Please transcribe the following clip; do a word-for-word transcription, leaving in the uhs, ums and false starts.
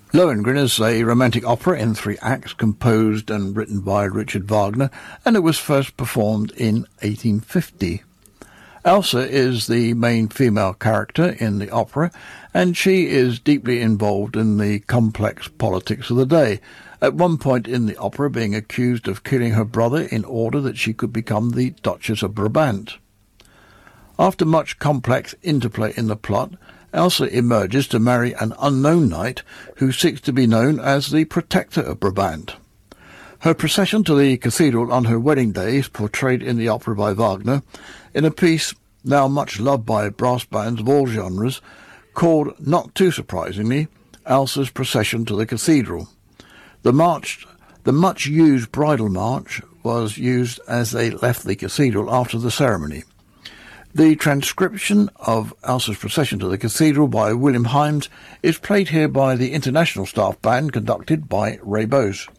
Lohengrin is a romantic opera in three acts composed and written by Richard Wagner, and it was first performed in eighteen fifty. Elsa is the main female character in the opera, and she is deeply involved in the complex politics of the day, at one point in the opera being accused of killing her brother in order that she could become the Duchess of Brabant. After much complex interplay in the plot, Elsa emerges to marry an unknown knight who seeks to be known as the Protector of Brabant. Her procession to the cathedral on her wedding day is portrayed in the opera by Wagner in a piece now much loved by brass bands of all genres called, not too surprisingly, Elsa's Procession to the Cathedral. The march, the much-used bridal march was used as they left the cathedral after the ceremony. The transcription of Elsa's Procession to the Cathedral by William Himes is played here by the International Staff Band conducted by Ray Bowes.